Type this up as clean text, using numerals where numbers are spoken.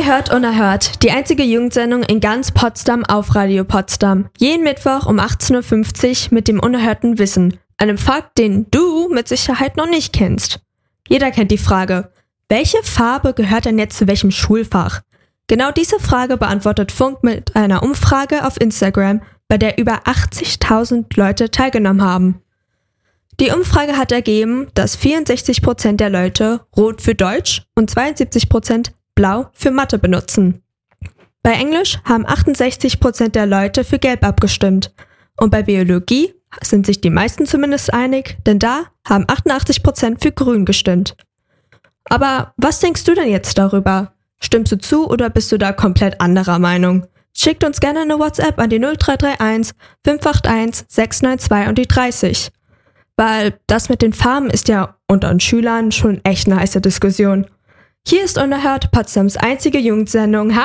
Ihr hört Unerhört, die einzige Jugendsendung in ganz Potsdam auf Radio Potsdam. Jeden Mittwoch um 18.50 Uhr mit dem unerhörten Wissen. Einem Fakt, den du mit Sicherheit noch nicht kennst. Jeder kennt die Frage, welche Farbe gehört denn jetzt zu welchem Schulfach? Genau diese Frage beantwortet Funk mit einer Umfrage auf Instagram, bei der über 80.000 Leute teilgenommen haben. Die Umfrage hat ergeben, dass 64% der Leute rot für Deutsch und 72% blau für Mathe benutzen. Bei Englisch haben 68% der Leute für gelb abgestimmt. Und bei Biologie sind sich die meisten zumindest einig, denn da haben 88% für grün gestimmt. Aber was denkst du denn jetzt darüber? Stimmst du zu oder bist du da komplett anderer Meinung? Schickt uns gerne eine WhatsApp an die 0331 581 692 und die 30. Weil das mit den Farben ist ja unter uns Schülern schon echt eine heiße Diskussion. Hier ist Unerhört, Potsdams einzige Jugendsendung.